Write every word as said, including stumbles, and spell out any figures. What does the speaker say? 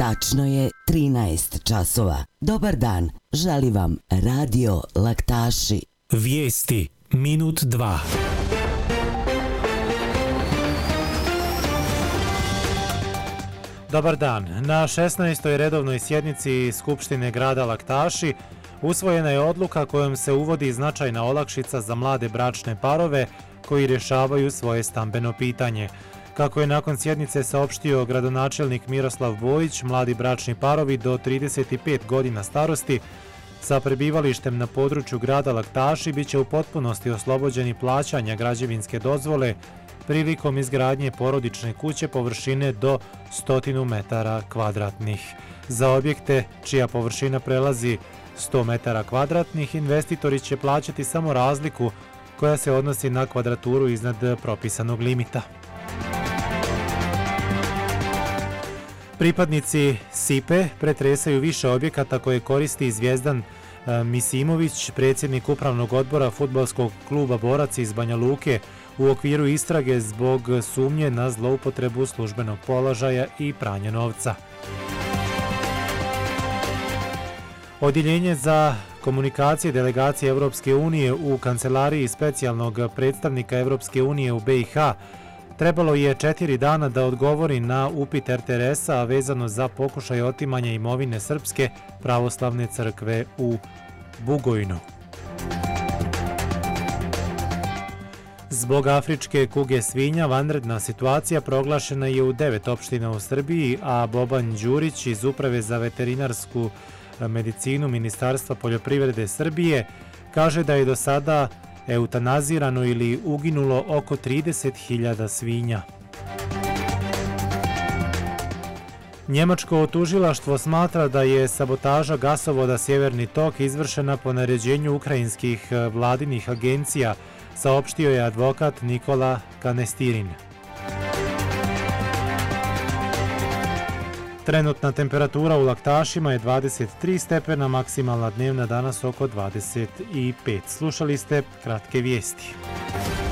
Tačno je trinaest časova. Dobar dan, želi vam Radio Laktaši. Vijesti minut dva. Dobar dan. Na šesnaestoj redovnoj sjednici Skupštine grada Laktaši usvojena je odluka kojom se uvodi značajna olakšica za mlade bračne parove koji rješavaju svoje stambeno pitanje. Kako je nakon sjednice saopštio gradonačelnik Miroslav Bojić, mladi bračni parovi do trideset pet godina starosti sa prebivalištem na području grada Laktaši biće u potpunosti oslobođeni plaćanja građevinske dozvole prilikom izgradnje porodične kuće površine do sto metara kvadratnih. Za objekte čija površina prelazi sto metara kvadratnih, investitori će plaćati samo razliku koja se odnosi na kvadraturu iznad propisanog limita. Pripadnici Sipe pretresaju više objekata koje koristi Zvijezdan Misimović, predsjednik upravnog odbora fudbalskog kluba Borac iz Banja Luke, u okviru istrage zbog sumnje na zloupotrebu službenog položaja i pranje novca. Odjeljenje za komunikacije delegacije Europske unije u kancelariji specijalnog predstavnika Europske unije u be i ha trebalo je četiri dana da odgovori na upit er te er esa vezano za pokušaj otimanja imovine Srpske pravoslavne crkve u Bugojnu. Zbog afričke kuge svinja vanredna situacija proglašena je u devet opština u Srbiji, a Boban Đurić iz Uprave za veterinarsku medicinu Ministarstva poljoprivrede Srbije kaže da je do sada eutanazirano ili uginulo oko trideset hiljada svinja. Njemačko tužilaštvo smatra da je sabotaža gasovoda Sjeverni tok izvršena po naređenju ukrajinskih vladinih agencija, saopštio je advokat Nikola Kanestirin. Trenutna temperatura u Laktašima je dvadeset tri stepena, maksimalna dnevna danas oko dvadeset pet. Slušali ste kratke vijesti.